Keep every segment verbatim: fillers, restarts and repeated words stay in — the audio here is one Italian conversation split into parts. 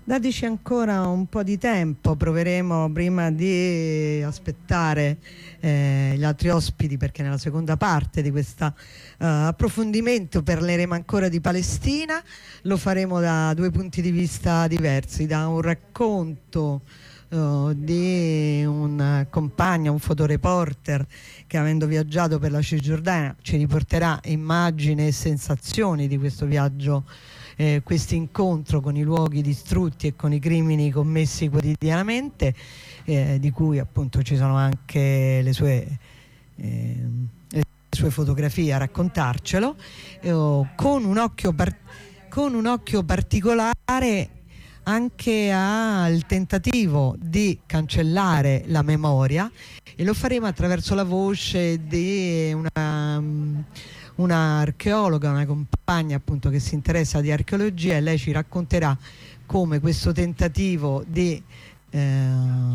Dateci ancora un po' di tempo, proveremo prima di aspettare eh, gli altri ospiti, perché nella seconda parte di questo uh, approfondimento parleremo ancora di Palestina. Lo faremo da due punti di vista diversi, da un racconto uh, di un compagno, un fotoreporter che, avendo viaggiato per la Cisgiordania, ci riporterà immagini e sensazioni di questo viaggio, Eh, questo incontro con i luoghi distrutti e con i crimini commessi quotidianamente, eh, di cui appunto ci sono anche le sue, eh, le sue fotografie a raccontarcelo, eh, con un occhio par- con un occhio particolare anche al tentativo di cancellare la memoria, e lo faremo attraverso la voce di una una archeologa, una compagna appunto che si interessa di archeologia, e lei ci racconterà come questo tentativo di eh,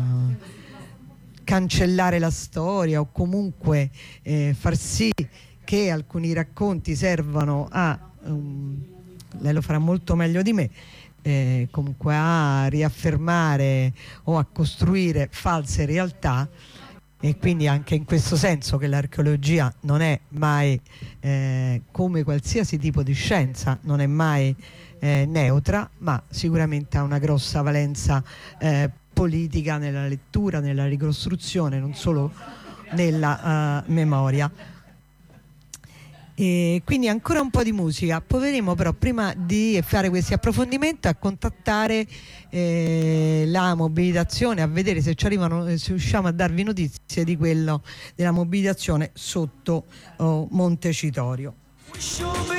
cancellare la storia, o comunque eh, far sì che alcuni racconti servano a um, lei lo farà molto meglio di me, eh, comunque a riaffermare o a costruire false realtà. E quindi anche in questo senso che l'archeologia non è mai, eh, come qualsiasi tipo di scienza, non è mai eh, neutra, ma sicuramente ha una grossa valenza eh, politica nella lettura, nella ricostruzione, non solo nella uh, memoria. E quindi ancora un po' di musica. Proveremo però, prima di fare questi approfondimenti, a contattare eh, la mobilitazione, a vedere se ci arrivano, se riusciamo a darvi notizie di quello della mobilitazione sotto oh, Montecitorio.